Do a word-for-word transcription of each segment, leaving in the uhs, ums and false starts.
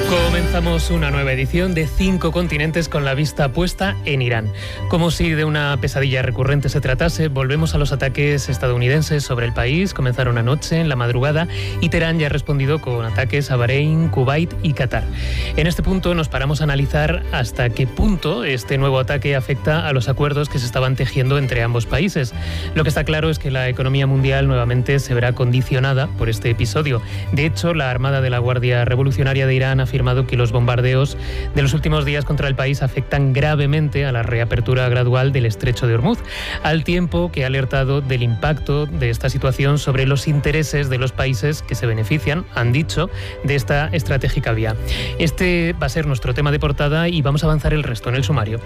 Comenzamos una nueva edición de Cinco Continentes con la vista puesta en Irán. Como si de una pesadilla recurrente se tratase, volvemos a los ataques estadounidenses sobre el país. Comenzaron anoche, en la madrugada, y Teherán ya ha respondido con ataques a Bahrein, Kuwait y Qatar. En este punto nos paramos a analizar hasta qué punto este nuevo ataque afecta a los acuerdos que se estaban tejiendo entre ambos países. Lo que está claro es que la economía mundial nuevamente se verá condicionada por este episodio. De hecho, la Armada de la Guardia Revolucionaria de Irán afirma que los bombardeos de los últimos días contra el país afectan gravemente a la reapertura gradual del estrecho de Hormuz, al tiempo que ha alertado del impacto de esta situación sobre los intereses de los países que se benefician, han dicho, de esta estratégica vía. Este va a ser nuestro tema de portada y vamos a avanzar el resto en el sumario.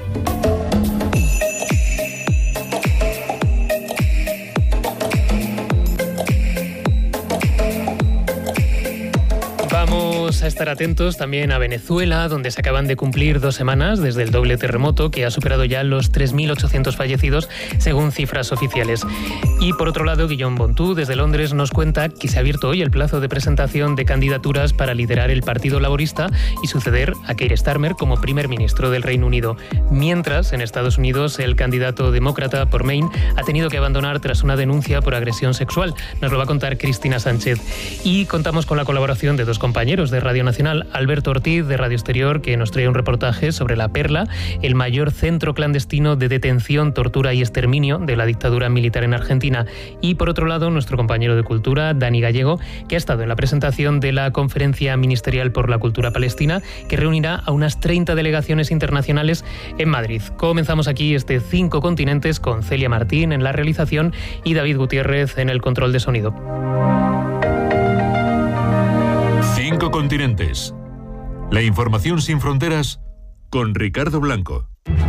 Vamos a estar atentos también a Venezuela, donde se acaban de cumplir dos semanas desde el doble terremoto que ha superado ya los tres mil ochocientos fallecidos, según cifras oficiales. Y por otro lado, Guillaume Bontú, desde Londres, nos cuenta que se ha abierto hoy el plazo de presentación de candidaturas para liderar el Partido Laborista y suceder a Keir Starmer como primer ministro del Reino Unido. Mientras, en Estados Unidos, el candidato demócrata por Maine ha tenido que abandonar tras una denuncia por agresión sexual. Nos lo va a contar Cristina Sánchez. Y contamos con la colaboración de dos compañeros de Radio Nacional, Alberto Ortiz de Radio Exterior, que nos trae un reportaje sobre La Perla, el mayor centro clandestino de detención, tortura y exterminio de la dictadura militar en Argentina. Y por otro lado, nuestro compañero de Cultura, Dani Gallego, que ha estado en la presentación de la Conferencia Ministerial por la Cultura Palestina, que reunirá a unas treinta delegaciones internacionales en Madrid. Comenzamos aquí este Cinco Continentes con Celia Martín en la realización y David Gutiérrez en el control de sonido. Cinco Continentes. La información sin fronteras con Ricardo Blanco.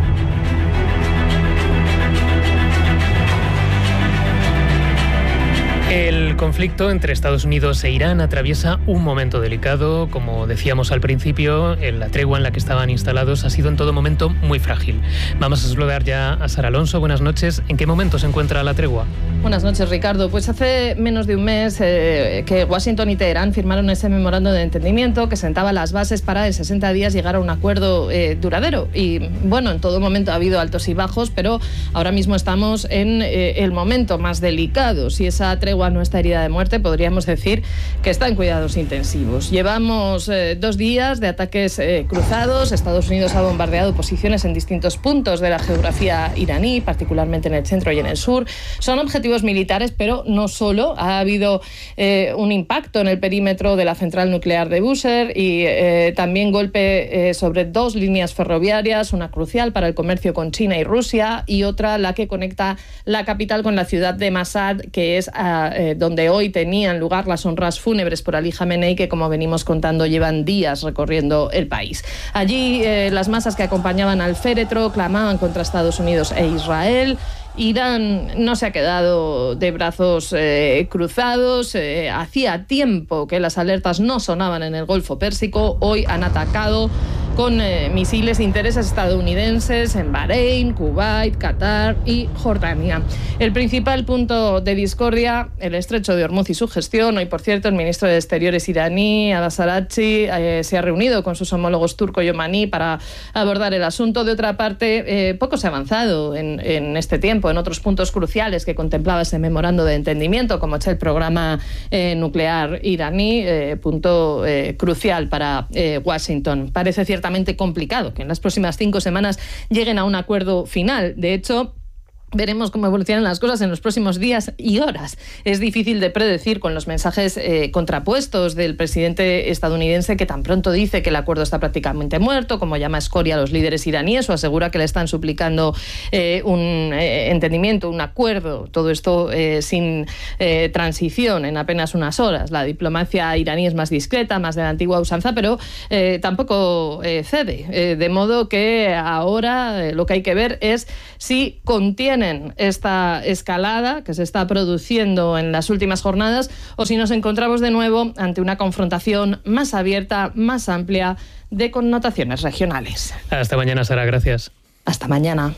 El conflicto entre Estados Unidos e Irán atraviesa un momento delicado. Como decíamos al principio, la tregua en la que estaban instalados ha sido en todo momento muy frágil. Vamos a saludar ya a Sara Alonso. Buenas noches. ¿En qué momento se encuentra la tregua? Buenas noches, Ricardo. Pues hace menos de un mes eh, que Washington y Teherán firmaron ese memorando de entendimiento que sentaba las bases para en sesenta días llegar a un acuerdo eh, duradero. Y bueno, en todo momento ha habido altos y bajos, pero ahora mismo estamos en eh, el momento más delicado. Si esa tregua no está herida de muerte, podríamos decir que está en cuidados intensivos. Llevamos eh, dos días de ataques eh, cruzados. Estados Unidos ha bombardeado posiciones en distintos puntos de la geografía iraní, particularmente en el centro y en el sur. Son objetivos militares, pero no solo. Ha habido eh, un impacto en el perímetro de la central nuclear de Bushehr y eh, también golpe eh, sobre dos líneas ferroviarias, una crucial para el comercio con China y Rusia y otra la que conecta la capital con la ciudad de Mashhad, que es a, eh, donde hoy tenían lugar las honras fúnebres por Ali Jamenei, que, como venimos contando, llevan días recorriendo el país. Allí eh, las masas que acompañaban al féretro clamaban contra Estados Unidos e Israel. Irán no se ha quedado de brazos eh, cruzados. Eh, hacía tiempo que las alertas no sonaban en el Golfo Pérsico. Hoy han atacado con eh, misiles de intereses estadounidenses en Bahrein, Kuwait, Qatar y Jordania. El principal punto de discordia, el estrecho de Hormuz y su gestión. Hoy, por cierto, el ministro de Exteriores iraní, Abbas Araghchi, eh, se ha reunido con sus homólogos turco y omaní para abordar el asunto. De otra parte, eh, poco se ha avanzado en, en este tiempo en otros puntos cruciales que contemplaba ese memorando de entendimiento, como es el programa eh, nuclear iraní, eh, punto eh, crucial para eh, Washington. Parece ciertamente complicado que en las próximas cinco semanas lleguen a un acuerdo final. De hecho, veremos cómo evolucionan las cosas en los próximos días y horas. Es difícil de predecir con los mensajes eh, contrapuestos del presidente estadounidense, que tan pronto dice que el acuerdo está prácticamente muerto, como llama escoria a los líderes iraníes, o asegura que le están suplicando eh, un eh, entendimiento, un acuerdo. Todo esto eh, sin eh, transición en apenas unas horas. La diplomacia iraní es más discreta, más de la antigua usanza, pero eh, tampoco eh, cede. Eh, de modo que ahora eh, lo que hay que ver es si contiene esta escalada que se está produciendo en las últimas jornadas o si nos encontramos de nuevo ante una confrontación más abierta, más amplia, de connotaciones regionales. Hasta mañana, Sara. Gracias. Hasta mañana.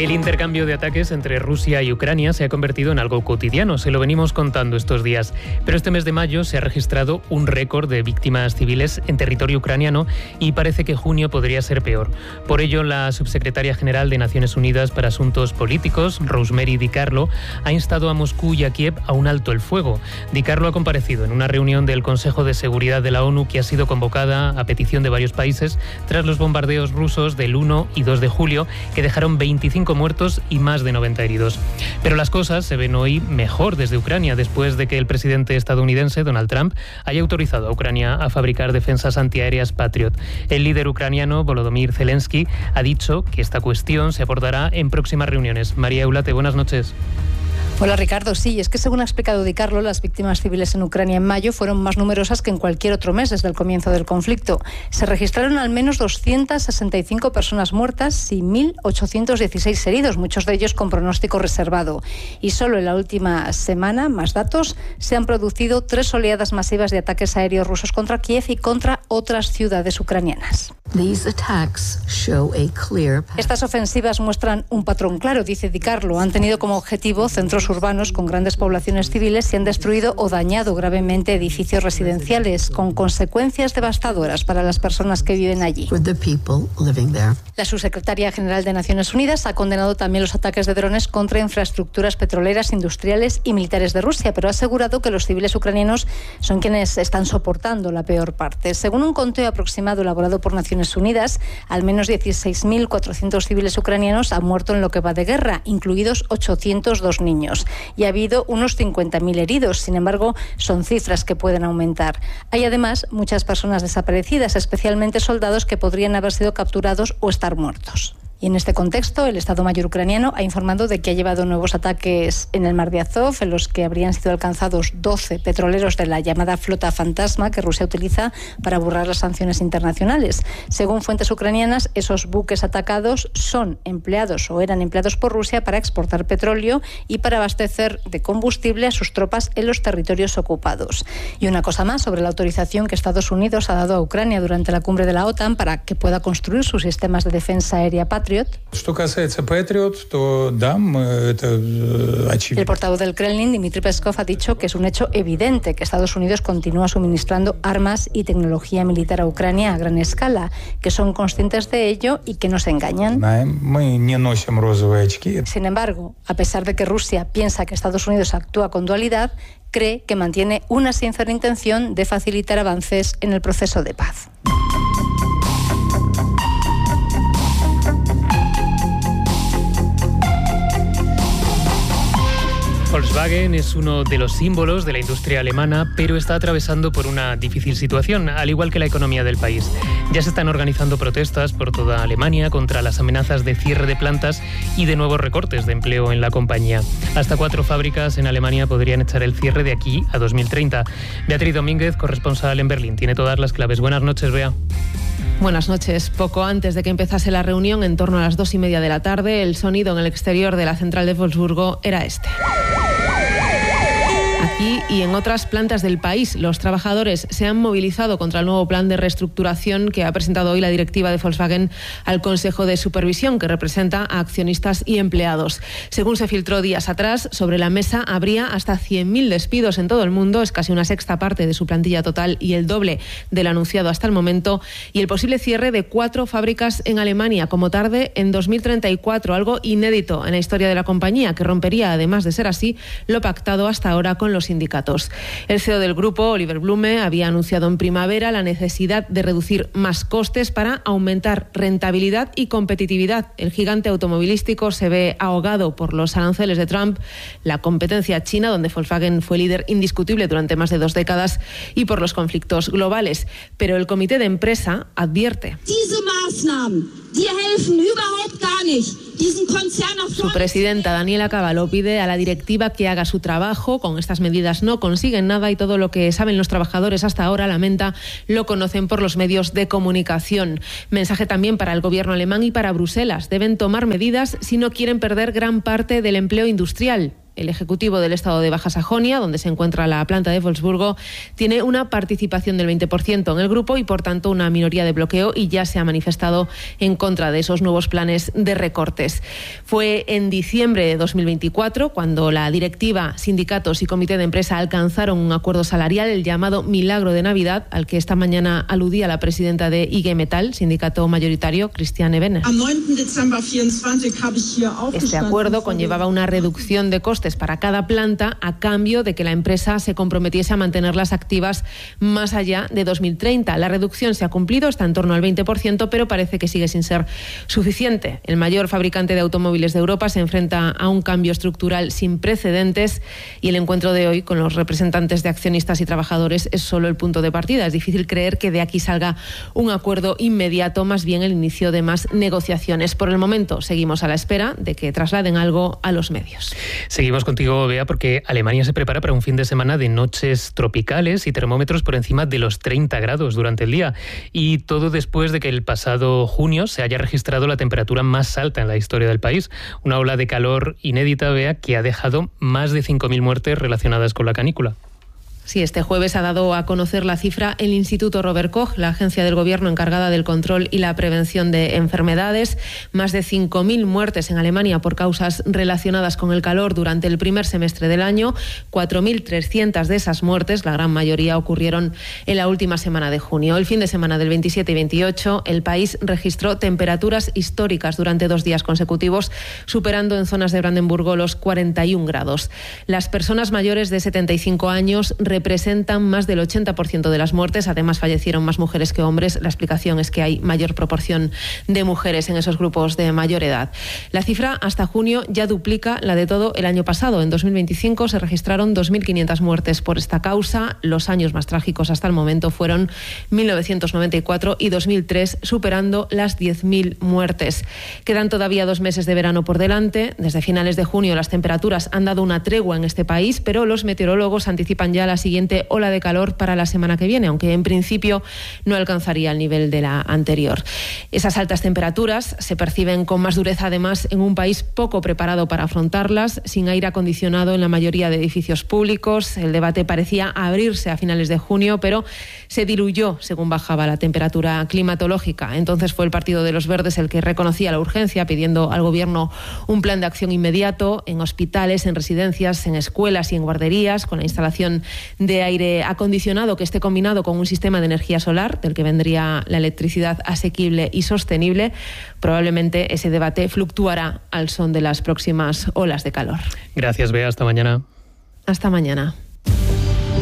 El intercambio de ataques entre Rusia y Ucrania se ha convertido en algo cotidiano, se lo venimos contando estos días. Pero este mes de mayo se ha registrado un récord de víctimas civiles en territorio ucraniano y parece que junio podría ser peor. Por ello, la subsecretaria general de Naciones Unidas para Asuntos Políticos, Rosemary DiCarlo, ha instado a Moscú y a Kiev a un alto el fuego. DiCarlo ha comparecido en una reunión del Consejo de Seguridad de la ONU que ha sido convocada a petición de varios países tras los bombardeos rusos del uno y dos de julio, que dejaron veinticinco muertos y más de noventa heridos. Pero las cosas se ven hoy mejor desde Ucrania, después de que el presidente estadounidense, Donald Trump, haya autorizado a Ucrania a fabricar defensas antiaéreas Patriot. El líder ucraniano, Volodymyr Zelensky, ha dicho que esta cuestión se abordará en próximas reuniones. María Eulate, buenas noches. Hola Ricardo, sí, es que según ha explicado DiCarlo, las víctimas civiles en Ucrania en mayo fueron más numerosas que en cualquier otro mes desde el comienzo del conflicto. Se registraron al menos doscientas sesenta y cinco personas muertas y mil ochocientos dieciséis heridos, muchos de ellos con pronóstico reservado. Y solo en la última semana, más datos, se han producido tres oleadas masivas de ataques aéreos rusos contra Kiev y contra otras ciudades ucranianas. Estas ofensivas muestran un patrón claro, dice DiCarlo. Han tenido como objetivo centros urbanos con grandes poblaciones civiles y han destruido o dañado gravemente edificios residenciales, con consecuencias devastadoras para las personas que viven allí. La subsecretaria general de Naciones Unidas ha condenado también los ataques de drones contra infraestructuras petroleras, industriales y militares de Rusia, pero ha asegurado que los civiles ucranianos son quienes están soportando la peor parte. Según un conteo aproximado elaborado por Naciones Unidas, al menos dieciséis mil cuatrocientos civiles ucranianos han muerto en lo que va de guerra, incluidos ochocientos dos niños. Y ha habido unos cincuenta mil heridos. Sin embargo, son cifras que pueden aumentar. Hay además muchas personas desaparecidas, especialmente soldados que podrían haber sido capturados o estar muertos. Y en este contexto, el Estado Mayor ucraniano ha informado de que ha llevado nuevos ataques en el mar de Azov, en los que habrían sido alcanzados doce petroleros de la llamada flota fantasma que Rusia utiliza para burlar las sanciones internacionales. Según fuentes ucranianas, esos buques atacados son empleados o eran empleados por Rusia para exportar petróleo y para abastecer de combustible a sus tropas en los territorios ocupados. Y una cosa más sobre la autorización que Estados Unidos ha dado a Ucrania durante la cumbre de la OTAN para que pueda construir sus sistemas de defensa aérea Patriot. El portavoz del Kremlin, Dmitry Peskov, ha dicho que es un hecho evidente que Estados Unidos continúa suministrando armas y tecnología militar a Ucrania a gran escala, que son conscientes de ello y que no se engañan. Sin embargo, a pesar de que Rusia piensa que Estados Unidos actúa con dualidad, cree que mantiene una sincera intención de facilitar avances en el proceso de paz. Volkswagen es uno de los símbolos de la industria alemana, pero está atravesando por una difícil situación, al igual que la economía del país. Ya se están organizando protestas por toda Alemania contra las amenazas de cierre de plantas y de nuevos recortes de empleo en la compañía. Hasta cuatro fábricas en Alemania podrían echar el cierre de aquí a dos mil treinta. Beatriz Domínguez, corresponsal en Berlín, tiene todas las claves. Buenas noches, Bea. Buenas noches. Poco antes de que empezase la reunión, en torno a las dos y media de la tarde, el sonido en el exterior de la central de Wolfsburgo era este. Aquí y en otras plantas del país, los trabajadores se han movilizado contra el nuevo plan de reestructuración que ha presentado hoy la directiva de Volkswagen al Consejo de Supervisión, que representa a accionistas y empleados. Según se filtró días atrás, sobre la mesa habría hasta cien mil despidos en todo el mundo, es casi una sexta parte de su plantilla total y el doble del anunciado hasta el momento, y el posible cierre de cuatro fábricas en Alemania, como tarde en dos mil treinta y cuatro, algo inédito en la historia de la compañía, que rompería, además de ser así, lo pactado hasta ahora con los sindicatos. El C E O del grupo, Oliver Blume, había anunciado en primavera la necesidad de reducir más costes para aumentar rentabilidad y competitividad. El gigante automovilístico se ve ahogado por los aranceles de Trump, la competencia china, donde Volkswagen fue líder indiscutible durante más de dos décadas, y por los conflictos globales. Pero el comité de empresa advierte. Su presidenta, Daniela Cavallo, pide a la directiva que haga su trabajo. Con estas medidas no consiguen nada y todo lo que saben los trabajadores hasta ahora, lamenta, lo conocen por los medios de comunicación. Mensaje también para el gobierno alemán y para Bruselas. Deben tomar medidas si no quieren perder gran parte del empleo industrial. El ejecutivo del estado de Baja Sajonia, donde se encuentra la planta de Wolfsburgo, tiene una participación del veinte por ciento en el grupo y, por tanto, una minoría de bloqueo, y ya se ha manifestado en contra de esos nuevos planes de recortes. Fue en diciembre de dos mil veinticuatro cuando la directiva, sindicatos y comité de empresa alcanzaron un acuerdo salarial, el llamado Milagro de Navidad, al que esta mañana aludía la presidenta de I G Metall, sindicato mayoritario, Christiane Benner. Este acuerdo conllevaba una reducción de costes para cada planta a cambio de que la empresa se comprometiese a mantenerlas activas más allá de dos mil treinta. La reducción se ha cumplido, está en torno al veinte por ciento, pero parece que sigue sin ser suficiente. El mayor fabricante de automóviles de Europa se enfrenta a un cambio estructural sin precedentes y el encuentro de hoy con los representantes de accionistas y trabajadores es solo el punto de partida. Es difícil creer que de aquí salga un acuerdo inmediato, más bien el inicio de más negociaciones. Por el momento seguimos a la espera de que trasladen algo a los medios. Seguimos contigo, Bea, porque Alemania se prepara para un fin de semana de noches tropicales y termómetros por encima de los treinta grados durante el día. Y todo después de que el pasado junio se haya registrado la temperatura más alta en la historia del país. Una ola de calor inédita, Bea, que ha dejado más de cinco mil muertes relacionadas con la canícula. Sí, este jueves ha dado a conocer la cifra el Instituto Robert Koch, la agencia del gobierno encargada del control y la prevención de enfermedades. Más de cinco mil muertes en Alemania por causas relacionadas con el calor durante el primer semestre del año. cuatro mil trescientas de esas muertes, la gran mayoría, ocurrieron en la última semana de junio. El fin de semana del veintisiete y veintiocho, el país registró temperaturas históricas durante dos días consecutivos, superando en zonas de Brandenburgo los cuarenta y un grados. Las personas mayores de setenta y cinco años representan más del ochenta por ciento de las muertes. Además, fallecieron más mujeres que hombres. La explicación es que hay mayor proporción de mujeres en esos grupos de mayor edad. La cifra hasta junio ya duplica la de todo el año pasado. En dos mil veinticinco se registraron dos mil quinientas muertes por esta causa. Los años más trágicos hasta el momento fueron mil novecientos noventa y cuatro y dos mil tres, superando las diez mil muertes. Quedan todavía dos meses de verano por delante. Desde finales de junio las temperaturas han dado una tregua en este país, pero los meteorólogos anticipan ya las siguiente ola de calor para la semana que viene, aunque en principio no alcanzaría el nivel de la anterior. Esas altas temperaturas se perciben con más dureza, además, en un país poco preparado para afrontarlas, sin aire acondicionado en la mayoría de edificios públicos. El debate parecía abrirse a finales de junio, pero se diluyó según bajaba la temperatura climatológica. Entonces fue el Partido de los Verdes el que reconocía la urgencia, pidiendo al Gobierno un plan de acción inmediato en hospitales, en residencias, en escuelas y en guarderías, con la instalación de aire acondicionado que esté combinado con un sistema de energía solar, del que vendría la electricidad asequible y sostenible. Probablemente ese debate fluctuará al son de las próximas olas de calor. Gracias, Bea. Hasta mañana. Hasta mañana.